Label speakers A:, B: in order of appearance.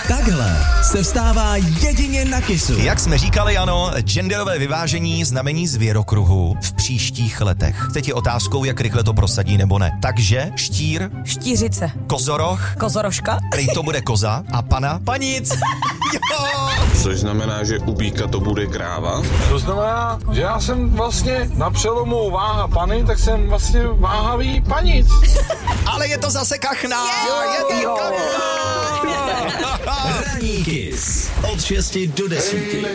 A: Takhle se vstává jedině na Kissu.
B: Jak jsme říkali, ano, genderové vyvážení znamení zvěrokruhu v příštích letech. Teď je otázkou, jak rychle to prosadí nebo ne. Takže štír,
C: Štířice.
B: kozoroch,
C: Kozorožka.
B: prej to bude koza a pana panic. Jo!
D: Což znamená, že u býka to bude kráva.
E: To znamená, že já jsem vlastně na přelomu váha pany, tak jsem vlastně váhavý panic.
B: Ale je to zase kachna. Je to kachna.
A: Ranní Kiss od 6 do 10.